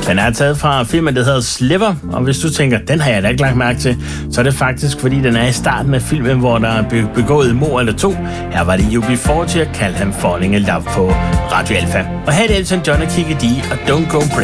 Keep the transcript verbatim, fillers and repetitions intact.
Den er taget fra filmen, der hedder Sliver, og hvis du tænker, den har jeg da ikke lagt mærke til, så er det faktisk, fordi den er i starten af filmen, hvor der er begået mord eller to. Her var det U B fyrre til at kalde ham Falling in Love på Radio Alpha. Og her er det Elton John og Kiki D og Don't Go Break.